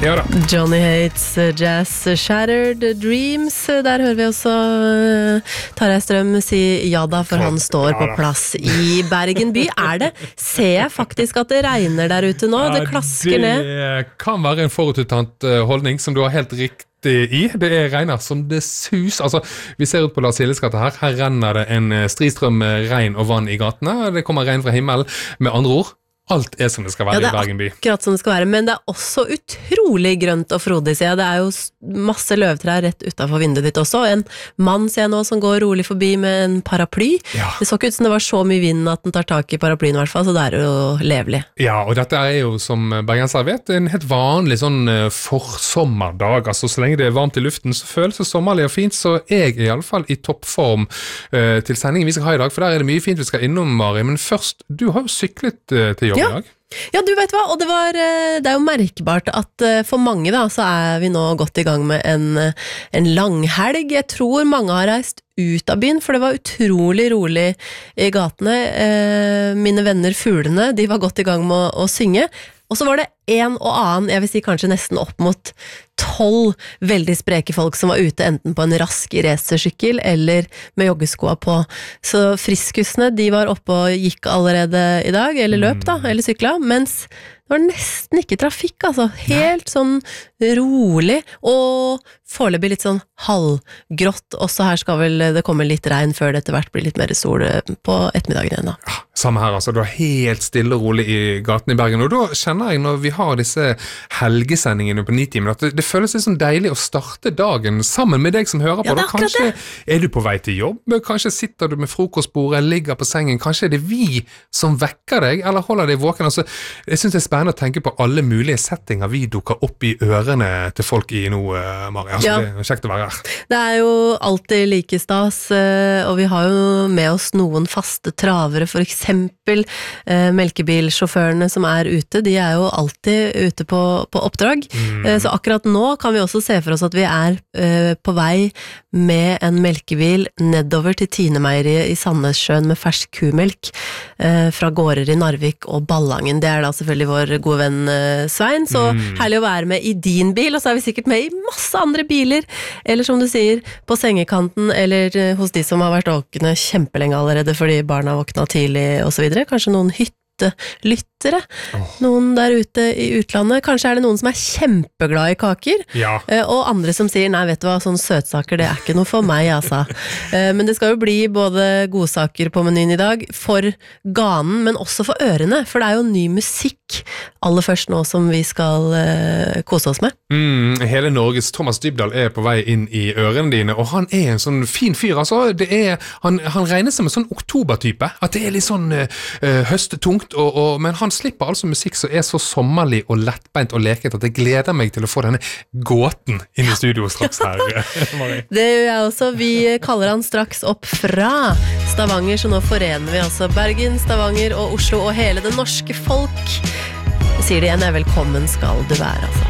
Ja da. Johnny Hates Jazz Shattered Dreams. Der hører vi også Tarjei Strøm si ja da, for han står på plass i Bergen by. Ser jeg faktisk at det regner der ute nå? Det klasker ned. Det kan være en forututtant holdning som du har helt riktig i. Det regner som det sus. Altså, vi ser ut på Lars Hilles gate her. Her renner det en stristrøm med regn og vann i gatene. Det kommer regn fra himmelen. Med andre ord, alt som det skal være i Bergen by. Ja, det akkurat som det skal være, men det også utrolig grønt og frodig, ser jeg. Det jo masse løvtrær rett utenfor vinduet ditt også. En mann ser jeg nå som går rolig forbi med en paraply. Ja. Det så ikke ut som det var så mye vind at den tar tak i paraplyen i hvert fall, så det jo levelig. Ja, og dette jo, som bergensere vet, en helt vanlig sånn forsommerdag. Altså, så lenge det varmt i luften, så føles det sommerlig og fint, så jeg i alle fall i toppform til sendingen vi skal ha i dag, for der det mye fint vi skal innom, Mari. Men først, du har jo syklet til jobb. Ja, du vet hva, og det jo merkbart at for mange da, så vi nå godt i gang med en langhelg. Jeg tror mange har reist ut av byen, for det var utrolig rolig i gatene. Mine venner fuglene, de var godt i gang med å synge. Og så var det en og annen, jeg vil si kanskje nesten opp mot 12 veldig spreke folk som var ute enten på en rask racersykkel eller med joggeskoa på. Så friskusene, de var oppe og gikk allerede i dag, eller løp da, eller sykla, mens det var nesten ikke trafikk, altså. Helt sånn rolig, og foreløpig litt sånn halvgrått. Også her skal vel det komme litt regn før det etter hvert blir litt mer sol på ettermiddagen igjen da. Ja, samme her, altså. Det var helt stille og rolig i gaten i Bergen, og da kjenner jeg når vi har disse helgesendingene på 9-timen, at det føles litt sånn deilig å starte dagen sammen med deg som hører på. Ja, da kanskje du på vei til jobb, kanskje sitter du med frokostbordet, ligger på sengen, kanskje det vi som vekker deg, eller holder deg våken. Altså, jeg synes det spennende å tenke på alle mulige settinger vi dukker opp i ørene til folk i nå, Mari. Altså, det kjekt å være her. Det jo alltid like stas, og vi har jo med oss noen faste travere, for eksempel melkebilsjåførene som ute, de jo alltid ute på oppdrag. Så akkurat nå kan vi også se for oss at vi på vei med en melkebil nedover til Tinemeieriet i Sandnessjøen med fersk kumelk fra gårder i Narvik og Ballangen. Det da selvfølgelig vår gode venn Svein, så herlig å være med i din bil, og så vi sikkert med i masse andre biler, eller som du sier, på sengekanten, eller hos de som har vært våkne kjempelenge allerede fordi barna våkna tidlig og så videre. Kanskje noen hyttelyttere, noen der ute i utlandet. Kanskje det noen som kjempeglad i kaker, og andre som sier, nei, vet du hva, sånne søtsaker, det ikke noe for meg, altså. Men det skal jo bli både godsaker på menyen i dag, for ganen, men også for ørene, for det jo ny musikk aller først nå som vi skal kose oss med. Hele Norges Thomas Dybdahl på vei inn i ørene dine, og han en sånn fin fyr, altså. Han regner som en sånn oktobertype, at det litt sånn høstetungt, men han slipper altså musikk som så sommerlig og lettbeint og leket at jeg gleder meg til å få denne gåten inn i studio straks her. Det gjør jeg også. Vi kaller han straks opp fra Stavanger, så nå forener vi altså Bergen, Stavanger og Oslo og hele det norske folk. Jeg sier det igjen, velkommen skal du være, altså.